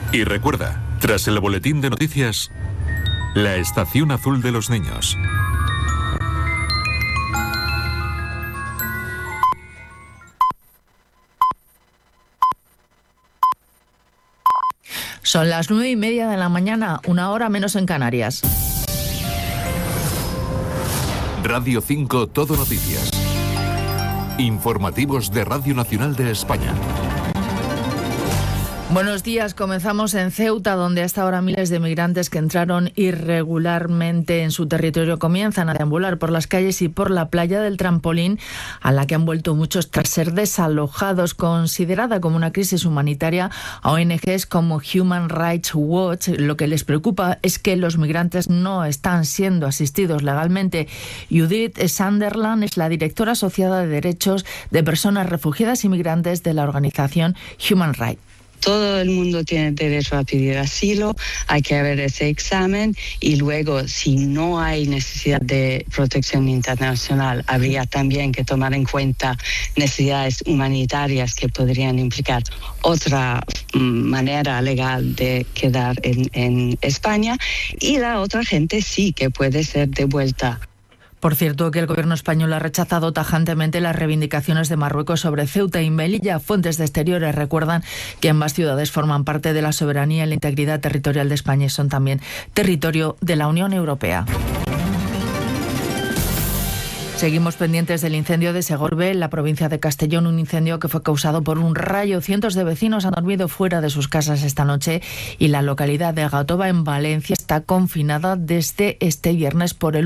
Y recuerda, tras el boletín de noticias, la estación azul de los niños. Son las 9:30 de la mañana, 1 hora menos en Canarias. Radio 5 Todo Noticias. Informativos de Radio Nacional de España. Buenos días, comenzamos en Ceuta, donde hasta ahora miles de migrantes que entraron irregularmente en su territorio comienzan a deambular por las calles y por la playa del Trampolín, a la que han vuelto muchos tras ser desalojados. Considerada como una crisis humanitaria, a ONGs como Human Rights Watch lo que les preocupa es que los migrantes no están siendo asistidos legalmente. Judith Sunderland es la directora asociada de derechos de personas refugiadas y migrantes de la organización Human Rights. Todo el mundo tiene derecho a pedir asilo, hay que haber ese examen y luego, si no hay necesidad de protección internacional, habría también que tomar en cuenta necesidades humanitarias que podrían implicar otra manera legal de quedar en España, y la otra gente sí que puede ser devuelta. Por cierto, que el gobierno español ha rechazado tajantemente las reivindicaciones de Marruecos sobre Ceuta y Melilla. Fuentes de Exteriores recuerdan que ambas ciudades forman parte de la soberanía y la integridad territorial de España y son también territorio de la Unión Europea. Seguimos pendientes del incendio de Segorbe, en la provincia de Castellón, un incendio que fue causado por un rayo. Cientos de vecinos han dormido fuera de sus casas esta noche y la localidad de Gatoba, en Valencia, está confinada desde este viernes por el